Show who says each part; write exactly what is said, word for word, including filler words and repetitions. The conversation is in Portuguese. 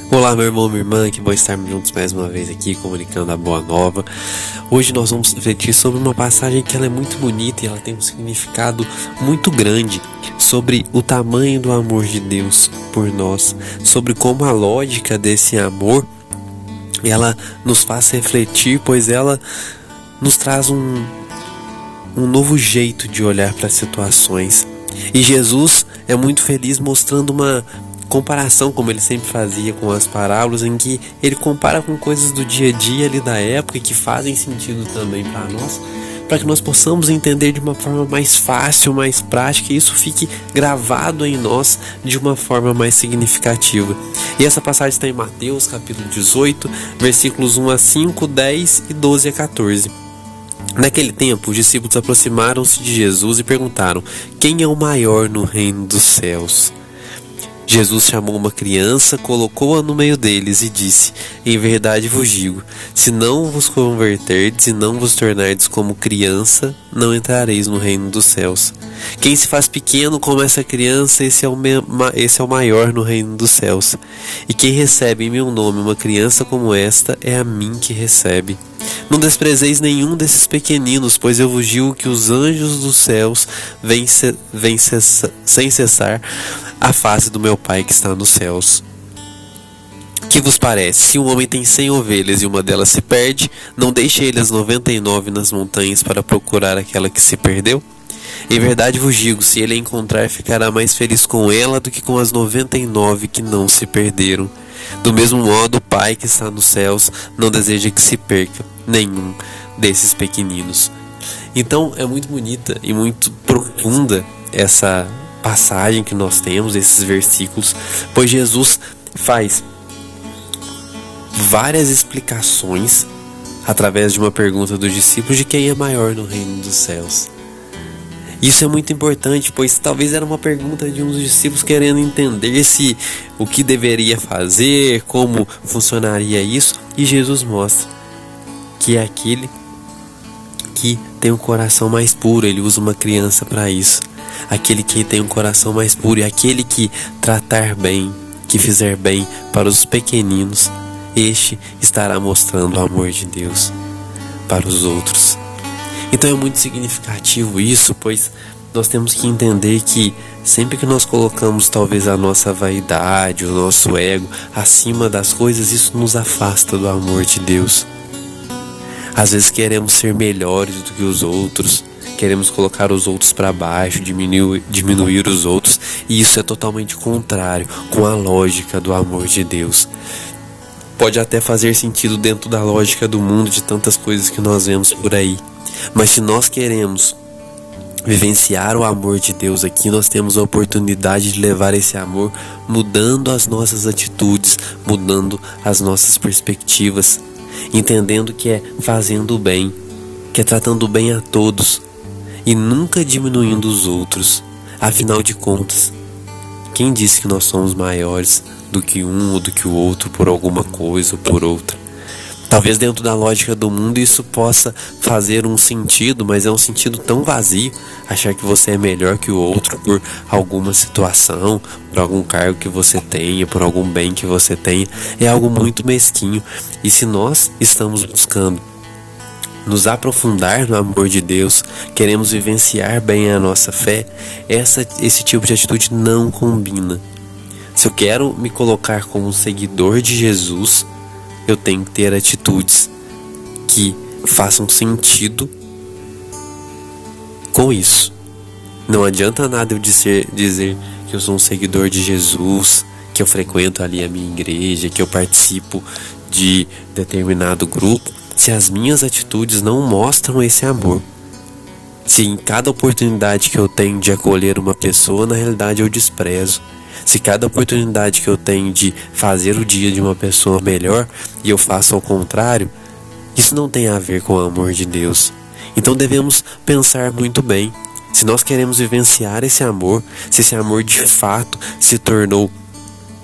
Speaker 1: Olá, meu irmão, minha irmã, que bom estarmos juntos mais uma vez aqui, comunicando a boa nova. Hoje nós vamos refletir sobre uma passagem que ela é muito bonita e ela tem um significado muito grande sobre o tamanho do amor de Deus por nós, sobre como a lógica desse amor, ela nos faz refletir, pois ela nos traz um, um novo jeito de olhar para as situações. E Jesus é muito feliz mostrando uma comparação, como ele sempre fazia com as parábolas, em que ele compara com coisas do dia a dia ali da época e que fazem sentido também para nós, para que nós possamos entender de uma forma mais fácil, mais prática, e isso fique gravado em nós de uma forma mais significativa. E essa passagem está em Mateus capítulo dezoito, versículos um a cinco, dez e doze a quatorze. Naquele tempo, os discípulos aproximaram-se de Jesus e perguntaram: quem é o maior no reino dos céus? Jesus chamou uma criança, colocou-a no meio deles e disse: em verdade vos digo, se não vos converterdes e não vos tornardes como criança, não entrareis no reino dos céus. Quem se faz pequeno como essa criança, esse é o, me- esse é o maior no reino dos céus. E quem recebe em meu nome uma criança como esta, é a mim que recebe. Não desprezeis nenhum desses pequeninos, pois eu vos digo que os anjos dos céus vêm, ce- vêm cessa- sem cessar a face do meu Pai que está nos céus. Que vos parece? Se um homem tem cem ovelhas e uma delas se perde, não deixe ele as noventa e nove nas montanhas para procurar aquela que se perdeu? Em verdade vos digo, se ele a encontrar, ficará mais feliz com ela do que com as noventa e nove que não se perderam. Do mesmo modo, o Pai que está nos céus não deseja que se perca nenhum desses pequeninos. Então é muito bonita e muito profunda essa passagem que nós temos, esses versículos, pois Jesus faz várias explicações através de uma pergunta dos discípulos de quem é maior no reino dos céus. Isso é muito importante, pois talvez era uma pergunta de um dos discípulos querendo entender se o que deveria fazer, como funcionaria isso, e Jesus mostra que é aquele que tem um coração mais puro. Ele usa uma criança para isso. Aquele que tem um coração mais puro, e aquele que tratar bem, que fizer bem para os pequeninos, este estará mostrando o amor de Deus para os outros. Então é muito significativo isso, pois nós temos que entender que sempre que nós colocamos talvez a nossa vaidade, o nosso ego acima das coisas, isso nos afasta do amor de Deus. Às vezes queremos ser melhores do que os outros, queremos colocar os outros para baixo, diminuir, diminuir os outros, e isso é totalmente contrário com a lógica do amor de Deus. Pode até fazer sentido dentro da lógica do mundo, de tantas coisas que nós vemos por aí, mas se nós queremos vivenciar o amor de Deus aqui, nós temos a oportunidade de levar esse amor mudando as nossas atitudes, mudando as nossas perspectivas, entendendo que é fazendo o bem, que é tratando bem a todos e nunca diminuindo os outros. Afinal de contas, quem disse que nós somos maiores do que um ou do que o outro por alguma coisa ou por outra? Talvez dentro da lógica do mundo isso possa fazer um sentido, mas é um sentido tão vazio, achar que você é melhor que o outro por alguma situação, por algum cargo que você tenha, por algum bem que você tenha, é algo muito mesquinho. E se nós estamos buscando nos aprofundar no amor de Deus, queremos vivenciar bem a nossa fé, essa, esse tipo de atitude não combina. Se eu quero me colocar como um seguidor de Jesus, eu tenho que ter atitudes que façam sentido com isso. Não adianta nada eu dizer, dizer que eu sou um seguidor de Jesus, que eu frequento ali a minha igreja, que eu participo de determinado grupo, se as minhas atitudes não mostram esse amor. Se em cada oportunidade que eu tenho de acolher uma pessoa, na realidade eu desprezo. Se cada oportunidade que eu tenho de fazer o dia de uma pessoa melhor e eu faço ao contrário, isso não tem a ver com o amor de Deus. Então devemos pensar muito bem. Se nós queremos vivenciar esse amor, se esse amor de fato se tornou